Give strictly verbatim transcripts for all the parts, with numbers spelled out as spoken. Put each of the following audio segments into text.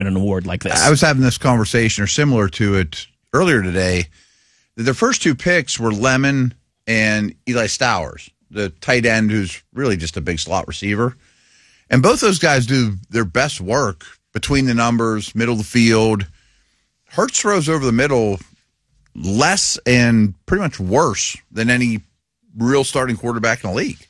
in an award like this. I was having this conversation or similar to it earlier today. Their first two picks were Lemon and Eli Stowers, the tight end who's really just a big slot receiver. And both those guys do their best work between the numbers, middle of the field. Hurts throws over the middle less and pretty much worse than any real starting quarterback in the league.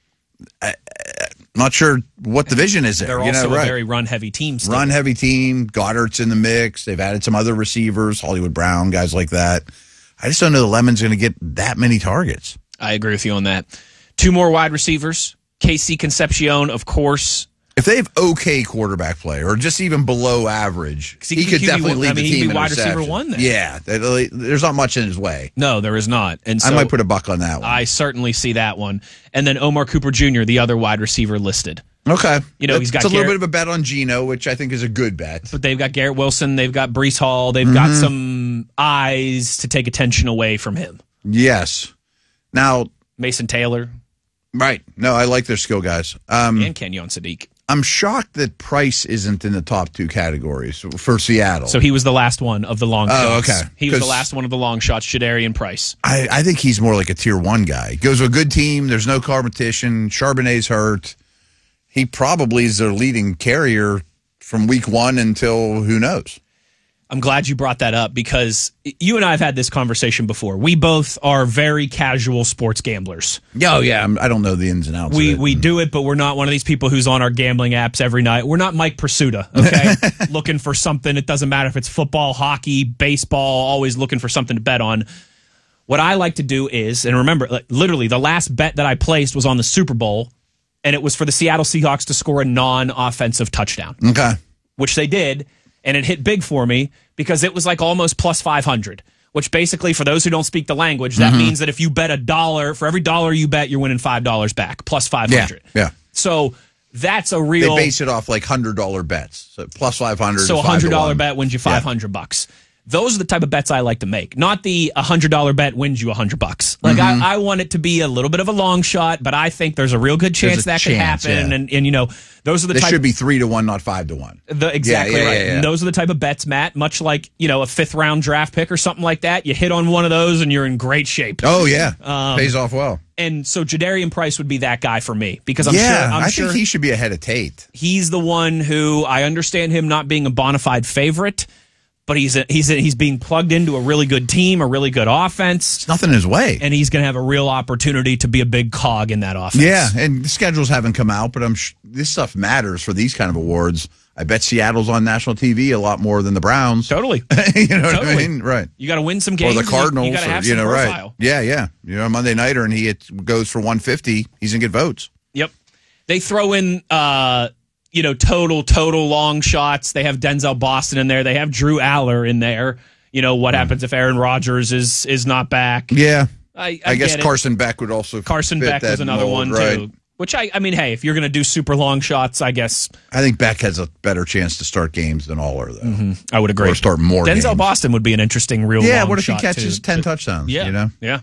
I, I'm not sure what the vision is there. They're you also know, right. a very run-heavy team still. Run-heavy team. Goddard's in the mix. They've added some other receivers, Hollywood Brown, guys like that. I just don't know the Lemon's going to get that many targets. I agree with you on that. Two more wide receivers. Casey Concepcion, of course. If they have okay quarterback play or just even below average, he, he could definitely lead I mean, the team he'd be in wide reception. receiver one then. Yeah, there's not much in his way. No, there is not. And so I might put a buck on that one. I certainly see that one. And then Omar Cooper Junior, the other wide receiver listed. Okay. You know, he's got it's a little Garrett, bit of a bet on Geno, which I think is a good bet. But they've got Garrett Wilson, they've got Breece Hall, they've mm-hmm. got some eyes to take attention away from him. Yes. Now, Mason Taylor. Right. No, I like their skill guys. Um, and Kenyon Sadiq. I'm shocked that Price isn't in the top two categories for Seattle. So he was the last one of the long shots. Oh, okay. He was the last one of the long shots, Jadarian Price. I, I think he's more like a tier one guy. Goes to a good team. There's no competition. Charbonnet's hurt. He probably is their leading carrier from week one until who knows. I'm glad you brought that up because you and I have had this conversation before. We both are very casual sports gamblers. Oh, yeah. I'm, I don't know the ins and outs We of it. we do it, but we're not one of these people who's on our gambling apps every night. We're not Mike Pursuta, okay? Looking for something. It doesn't matter if it's football, hockey, baseball, always looking for something to bet on. What I like to do is, and remember, like, literally the last bet that I placed was on the Super Bowl, and it was for the Seattle Seahawks to score a non-offensive touchdown. Okay. Which they did. And it hit big for me because it was like almost plus five hundred, which basically, for those who don't speak the language, that mm-hmm. means that if you bet a dollar, for every dollar you bet, you're winning five dollars back, plus five hundred. Yeah, yeah. So that's a real... They base it off like one hundred dollars bets. So plus five hundred. So a one hundred dollars bet wins you five hundred yeah. bucks. Those are the type of bets I like to make. Not the one hundred dollars bet wins you one hundred bucks. Like, mm-hmm. I, I want it to be a little bit of a long shot, but I think there's a real good chance that chance, could happen. Yeah. And, and, you know, those are the this type... should be three to one, not five to one. The, exactly yeah, yeah, right. Yeah, yeah. And those are the type of bets, Matt, much like, you know, a fifth round draft pick or something like that. You hit on one of those and you're in great shape. Oh, yeah. Um, Pays off well. And so Jadarian Price would be that guy for me because I'm yeah, sure I'm I sure think he should be ahead of Tate. He's the one who I understand him not being a bona fide favorite, but he's a, he's a, he's being plugged into a really good team, a really good offense. It's nothing in his way. And he's going to have a real opportunity to be a big cog in that offense. Yeah, and the schedules haven't come out, but I'm sh- this stuff matters for these kind of awards. I bet Seattle's on national T V a lot more than the Browns. Totally. you know totally. what I mean? Right. You got to win some games. Or the Cardinals. You, you got to have or, you some know, profile. Right. Yeah, yeah. You know, Monday Nighter, and he hit, goes for one fifty. He's going to get votes. Yep. They throw in... Uh, you know, total, total long shots. They have Denzel Boston in there. They have Drew Aller in there. You know, what mm. happens if Aaron Rodgers is is not back? Yeah. I, I, I guess it. Carson Beck would also Carson fit Beck that was another mold, one, right. too. Which, I, I mean, hey, if you're going to do super long shots, I guess. I think Beck has a better chance to start games than Aller, though. Mm-hmm. I would agree. Or start more Denzel games. Boston would be an interesting real Yeah, long what if he shot, catches too. ten So, touchdowns? Yeah, you know? Yeah.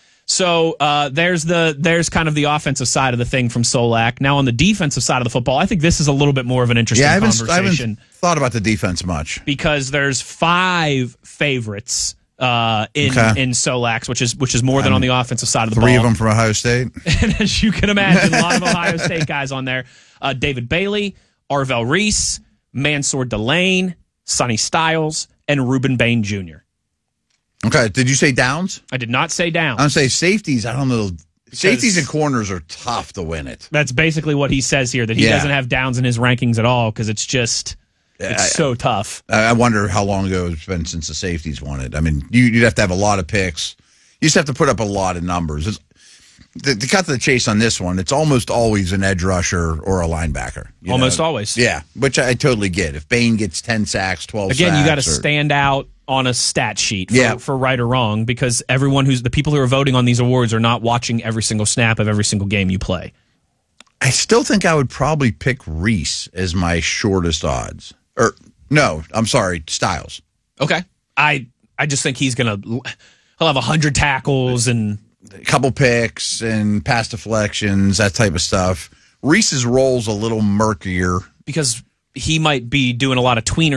So uh, there's the there's kind of the offensive side of the thing from Solak. Now on the defensive side of the football, I think this is a little bit more of an interesting yeah, I haven't, conversation. I haven't thought about the defense much because there's five favorites uh, in okay. in Solak's, which is which is more than um, on the offensive side of the three ball. Three of them from Ohio State, and as you can imagine, a lot of Ohio State guys on there. Uh, David Bailey, Arvell Reese, Mansour Delane, Sonny Styles, and Ruben Bain Junior Okay, did you say downs? I did not say downs. I'm saying safeties. I don't know. Because safeties and corners are tough to win it. That's basically what he says here, that he yeah. doesn't have downs in his rankings at all because it's just it's I, so tough. I wonder how long ago it's been since the safeties won it. I mean, you, you'd have to have a lot of picks. You just have to put up a lot of numbers. It's, to, to cut to the chase on this one, it's almost always an edge rusher or a linebacker. Almost know? always. Yeah, which I, I totally get. If Bain gets ten sacks, twelve Again, sacks. you got to or, stand out on a stat sheet for, yeah. for right or wrong because everyone who's the people who are voting on these awards are not watching every single snap of every single game you play. I still think I would probably pick Reese as my shortest odds. Or no, I'm sorry, Styles. Okay. I I just think he's going to he'll have one hundred tackles and a couple picks and pass deflections, that type of stuff. Reese's role's a little murkier because he might be doing a lot of tweener